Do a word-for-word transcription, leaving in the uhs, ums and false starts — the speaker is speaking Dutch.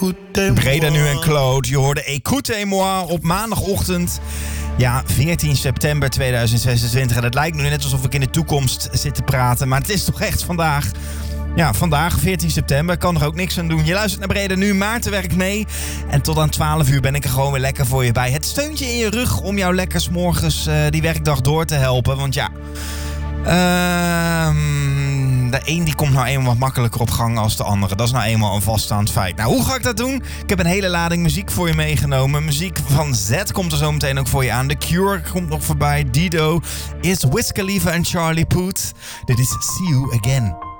Breda nu en Claude. Je hoorde Écoutez-moi op maandagochtend. Ja, veertien september tweeduizend zesentwintig. En het lijkt nu net alsof ik in de toekomst zit te praten. Maar het is toch echt vandaag. Ja, vandaag, veertien september. Kan er ook niks aan doen. Je luistert naar Breda nu. Maarten werkt mee. En tot aan twaalf uur ben ik er gewoon weer lekker voor je bij. Het steuntje in je rug om jou lekker 's morgens uh, die werkdag door te helpen. Want ja... Uh, de een die komt nou eenmaal wat makkelijker op gang als de andere. Dat is nou eenmaal een vaststaand feit. Nou, hoe ga ik dat doen? Ik heb een hele lading muziek voor je meegenomen. Muziek van Z komt er zo meteen ook voor je aan. The Cure komt nog voorbij. Dido is Wiz Khalifa en Charlie Puth. Dit is See You Again.